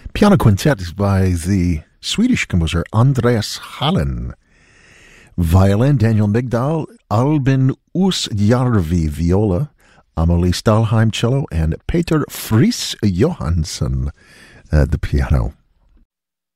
Piano Quintet is by the Swedish composer Andreas Hallen. Violin, Daniel Migdal, Albin Oosjärvi, viola, Amelie Stahlheim, cello, and Peter Friis Johansson, the piano.